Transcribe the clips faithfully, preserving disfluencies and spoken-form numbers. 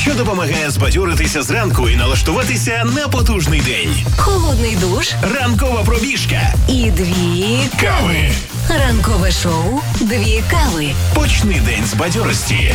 що допомагає збадьоритися зранку і налаштуватися на потужний день. Холодний душ, Ранкова пробіжка і дві кави. Ранкове шоу «Дві кави». Почни день з бадьорості.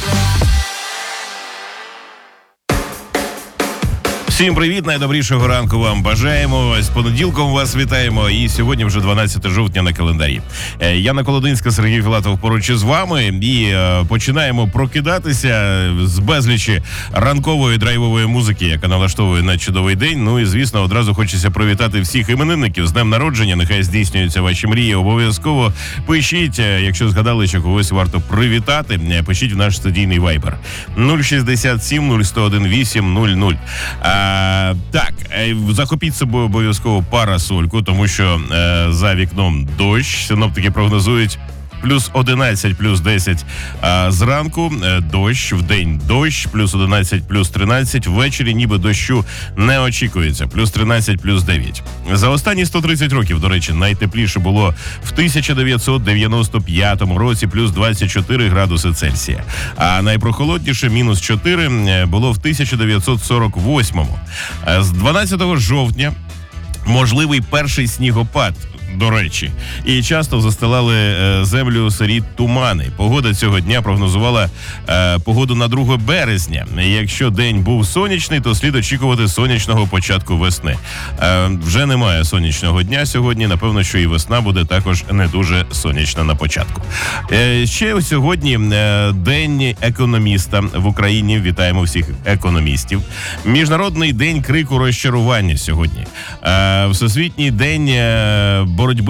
Всім привіт, найдобрішого ранку вам бажаємо. З понеділком вас вітаємо. І сьогодні вже дванадцяте жовтня на календарі. Яна Колодинська, Сергій Філатов поруч із вами. І починаємо прокидатися з безлічі ранкової драйвової музики, яка налаштовує на чудовий день. Ну і, звісно, одразу хочеться привітати всіх іменинників з днем народження. Нехай здійснюються ваші мрії. Обов'язково пишіть, якщо згадали, що когось варто привітати, пишіть в наш студійний вайбер нуль шістдесят сім нуль сто один вісім нуль нуль. А, так, захопіть з собою обов'язково парасольку, тому що е, за вікном дощ. Синоптики прогнозують плюс одинадцять, плюс десять а, зранку, е, дощ, вдень дощ, плюс одинадцять, плюс тринадцять, ввечері ніби дощу не очікується, плюс тринадцять, плюс дев'ять. За останні сто тридцять років, до речі, найтепліше було в тисяча дев'ятсот дев'яносто п'ятому році, плюс двадцять чотири градуси Цельсія. А найпрохолодніше, мінус чотири, було в тисяча дев'ятсот сорок восьмому. З дванадцятого жовтня можливий перший снігопад, до речі, і часто застилали е, землю сирі тумани. Погода цього дня прогнозувала е, погоду на друге березня. Якщо день був сонячний, то слід очікувати сонячного початку весни. Е, вже немає сонячного дня сьогодні. Напевно, що і весна буде також не дуже сонячна на початку. Е, ще сьогодні е, День економіста в Україні. Вітаємо всіх економістів. Міжнародний день крику розчарування сьогодні. Е, Всесвітній день е, боротьби